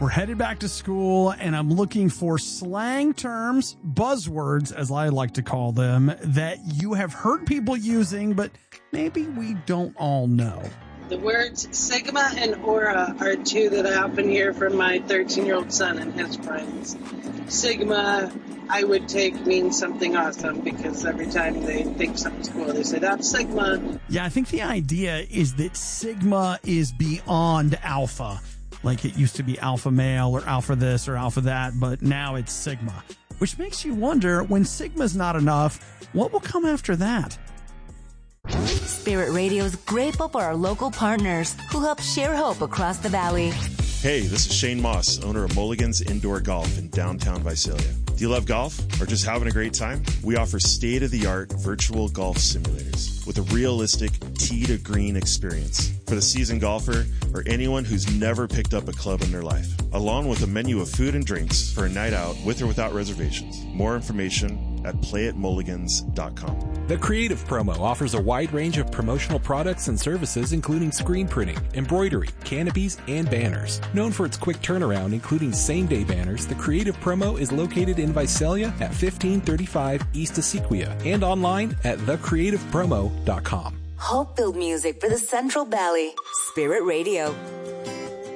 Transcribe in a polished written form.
We're headed back to school, and I'm looking for slang terms, buzzwords, as I like to call them, that you have heard people using, but maybe we don't all know. The words Sigma and Aura are two that I often hear from my 13-year-old son and his friends. Sigma, I would take means something awesome, because every time they think something's cool, they say, that's Sigma. Yeah, I think the idea is that Sigma is beyond alpha. Like it used to be alpha male or alpha this or alpha that, but now it's Sigma. Which makes you wonder, when Sigma's not enough, what will come after that? Spirit Radio is grateful for our local partners who help share hope across the valley. Hey, this is Shane Moss, owner of Mulligan's Indoor Golf in downtown Visalia. Do you love golf or just having a great time? We offer state-of-the-art virtual golf simulators with a realistic tee to green experience for the seasoned golfer or anyone who's never picked up a club in their life, along with a menu of food and drinks for a night out with or without reservations. More information at playatmulligans.com. The Creative Promo offers a wide range of promotional products and services, including screen printing, embroidery, canopies, and banners. Known for its quick turnaround, including same-day banners, the Creative Promo is located in Visalia at 1535 East Asequia and online at thecreativepromo.com. Hope-filled music for the Central Valley. Spirit Radio.